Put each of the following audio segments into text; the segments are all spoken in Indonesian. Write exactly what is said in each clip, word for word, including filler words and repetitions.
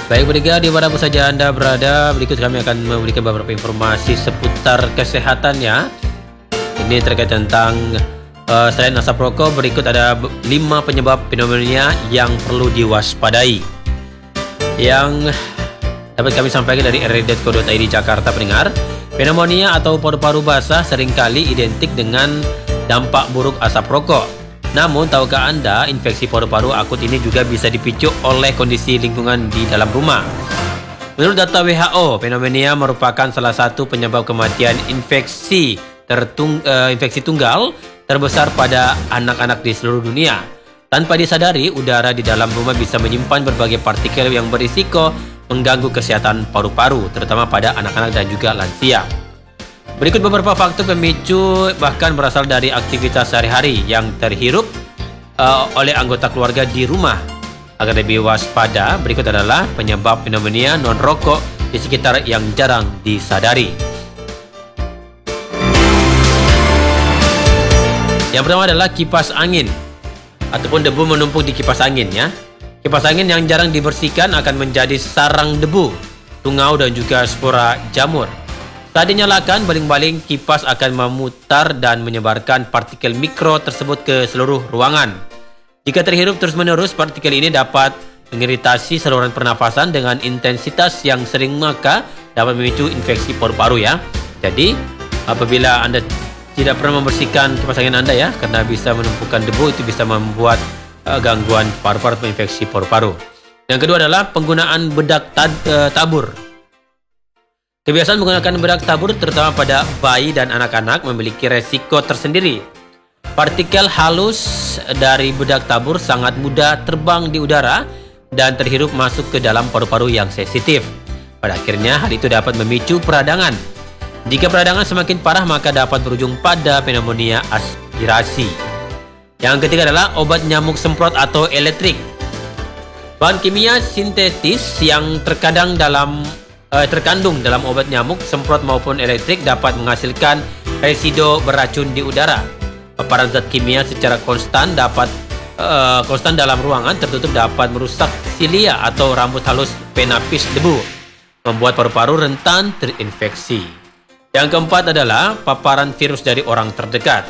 Baik pendengar, di mana saja Anda berada, berikut kami akan memberikan beberapa informasi seputar kesehatannya. Ini terkait tentang uh, selain asap rokok, berikut ada lima penyebab pneumonia yang perlu diwaspadai. Yang dapat kami sampaikan dari r r i dot co dot i d Jakarta pendengar. Pneumonia atau paru-paru basah seringkali identik dengan dampak buruk asap rokok. Namun, tahukah Anda, infeksi paru-paru akut ini juga bisa dipicu oleh kondisi lingkungan di dalam rumah? Menurut data W H O, pneumonia merupakan salah satu penyebab kematian infeksi tertung, uh, infeksi tunggal terbesar pada anak-anak di seluruh dunia. Tanpa disadari, udara di dalam rumah bisa menyimpan berbagai partikel yang berisiko mengganggu kesehatan paru-paru, terutama pada anak-anak dan juga lansia. Berikut beberapa faktor pemicu bahkan berasal dari aktivitas sehari-hari yang terhirup uh, oleh anggota keluarga di rumah. Agar lebih waspada, berikut adalah penyebab pneumonia non-rokok di sekitar yang jarang disadari. Yang pertama adalah kipas angin ataupun debu menumpuk di kipas angin ya. Kipas angin yang jarang dibersihkan akan menjadi sarang debu, tungau dan juga spora jamur. Saat dinyalakan, baling-baling kipas akan memutar dan menyebarkan partikel mikro tersebut ke seluruh ruangan. Jika terhirup terus-menerus, partikel ini dapat mengiritasi saluran pernafasan dengan intensitas yang sering, maka dapat memicu infeksi paru-paru ya. Jadi, apabila Anda tidak pernah membersihkan kipas angin Anda ya, karena bisa menumpukan debu, itu bisa membuat uh, gangguan paru-paru atau infeksi paru-paru. Yang kedua adalah penggunaan bedak tad, uh, tabur. Kebiasaan menggunakan bedak tabur terutama pada bayi dan anak-anak memiliki resiko tersendiri. Partikel halus dari bedak tabur sangat mudah terbang di udara dan terhirup masuk ke dalam paru-paru yang sensitif. Pada akhirnya hal itu dapat memicu peradangan. Jika peradangan semakin parah maka dapat berujung pada pneumonia aspirasi. Yang ketiga adalah obat nyamuk semprot atau elektrik. Bahan kimia sintetis yang terkadang dalam Uh, terkandung dalam obat nyamuk, semprot maupun elektrik dapat menghasilkan residu beracun di udara. Paparan zat kimia secara konstan dapat uh, konstan dalam ruangan tertutup dapat merusak silia atau rambut halus penapis debu, membuat paru-paru rentan terinfeksi. Yang keempat adalah paparan virus dari orang terdekat.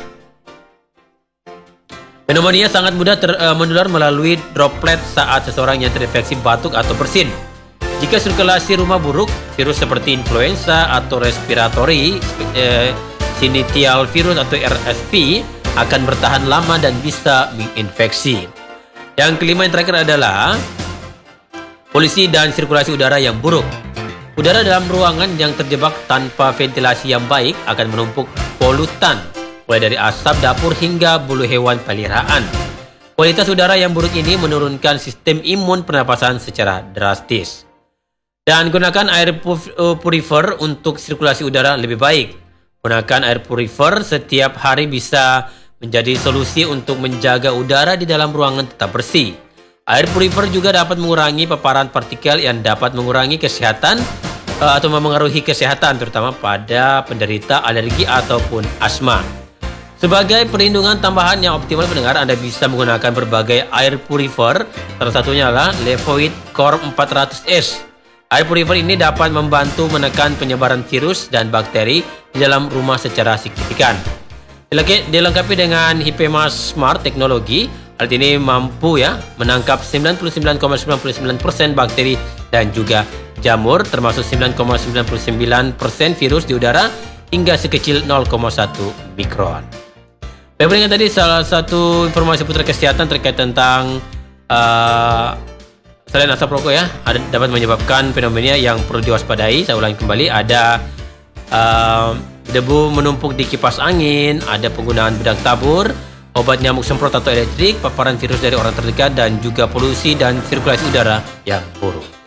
Pneumonia sangat mudah ter, uh, menular melalui droplet saat seseorang yang terinfeksi batuk atau bersin. Jika sirkulasi rumah buruk, virus seperti influenza atau respiratory eh, syncytial virus atau R S V akan bertahan lama dan bisa menginfeksi. Yang kelima yang terakhir adalah polusi dan sirkulasi udara yang buruk. Udara dalam ruangan yang terjebak tanpa ventilasi yang baik akan menumpuk polutan, mulai dari asap dapur hingga bulu hewan peliharaan. Kualitas udara yang buruk ini menurunkan sistem imun pernapasan secara drastis. Dan gunakan air purifier untuk sirkulasi udara lebih baik. Gunakan air purifier setiap hari bisa menjadi solusi untuk menjaga udara di dalam ruangan tetap bersih. Air purifier juga dapat mengurangi paparan partikel yang dapat mengurangi kesehatan uh, atau memengaruhi kesehatan terutama pada penderita alergi ataupun asma. Sebagai perlindungan tambahan yang optimal pendengar, Anda bisa menggunakan berbagai air purifier. Salah satunya adalah Levoit Core empat ratus S. Air purifier ini dapat membantu menekan penyebaran virus dan bakteri di dalam rumah secara signifikan. Dilengkapi dengan HiPeMask Smart teknologi, alat ini mampu ya menangkap sembilan puluh sembilan koma sembilan puluh sembilan persen bakteri dan juga jamur, termasuk sembilan koma sembilan sembilan persen virus di udara hingga sekecil nol koma satu mikron. Baik, dengan tadi salah satu informasi putar kesehatan terkait tentang uh, selain asap rokok ya, ada dapat menyebabkan pneumonia yang perlu diwaspadai. Saya ulangi kembali, ada uh, debu menumpuk di kipas angin, ada penggunaan bedak tabur, obat nyamuk semprot atau elektrik, paparan virus dari orang terdekat, dan juga polusi dan sirkulasi udara yang buruk.